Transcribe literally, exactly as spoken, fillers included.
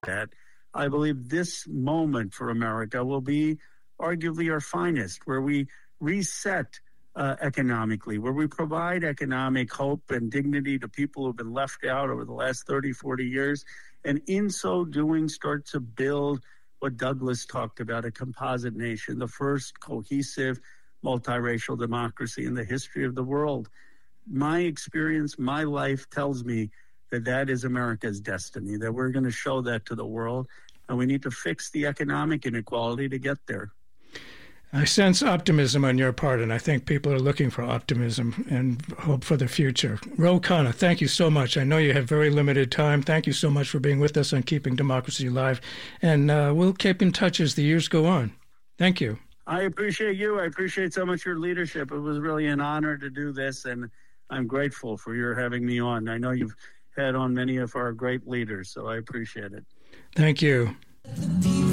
that, I believe this moment for America will be arguably our finest, where we reset uh, economically, where we provide economic hope and dignity to people who have been left out over the last thirty, forty years. And in so doing, start to build what Douglas talked about, a composite nation, the first cohesive multiracial democracy in the history of the world. My experience, my life tells me that that is America's destiny, that we're going to show that to the world, and we need to fix the economic inequality to get there. I sense optimism on your part, and I think people are looking for optimism and hope for the future. Ro Khanna, thank you so much. I know you have very limited time. Thank you so much for being with us on Keeping Democracy Alive, and uh, we'll keep in touch as the years go on. Thank you. I appreciate you. I appreciate so much your leadership. It was really an honor to do this, and I'm grateful for your having me on. I know you've had on many of our great leaders, so I appreciate it. Thank you.